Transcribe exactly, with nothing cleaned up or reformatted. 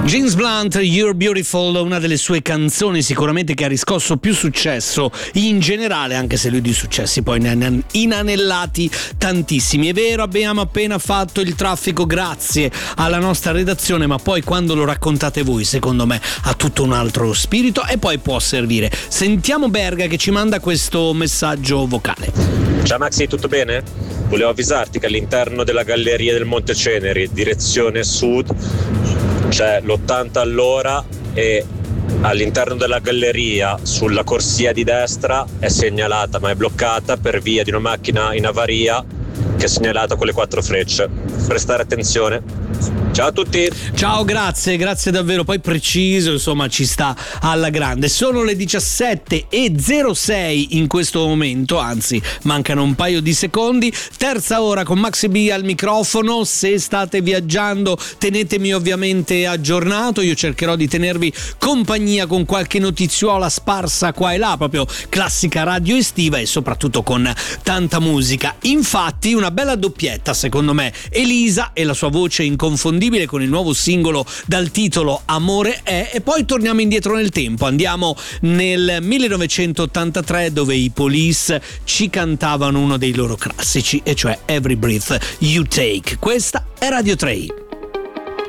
James Blunt, You're Beautiful, una delle sue canzoni sicuramente che ha riscosso più successo in generale, anche se lui di successi poi ne ha inanellati tantissimi. È vero, abbiamo appena fatto il traffico grazie alla nostra redazione, ma poi quando lo raccontate voi secondo me ha tutto un altro spirito e poi può servire. Sentiamo Berga che ci manda questo messaggio vocale. Ciao Maxi, tutto bene? Volevo avvisarti che all'interno della galleria del Monte Ceneri, direzione sud, c'è l'ottanta all'ora e all'interno della galleria sulla corsia di destra è segnalata ma è bloccata per via di una macchina in avaria che è segnalata con le quattro frecce. Prestare attenzione. Ciao a tutti. Ciao, grazie, grazie davvero, poi preciso, insomma ci sta alla grande. Sono le diciassette e zero sei in questo momento, anzi mancano un paio di secondi. Terza ora con Maxi B al microfono. Se state viaggiando tenetemi ovviamente aggiornato, io cercherò di tenervi compagnia con qualche notiziola sparsa qua e là, proprio classica radio estiva e soprattutto con tanta musica. Infatti una bella doppietta secondo me, Elisa e la sua voce inconfondibile con il nuovo singolo dal titolo Amore è, e poi torniamo indietro nel tempo, andiamo nel millenovecentottantatré dove i Police ci cantavano uno dei loro classici, e cioè Every Breath You Take. Questa è Radio tre.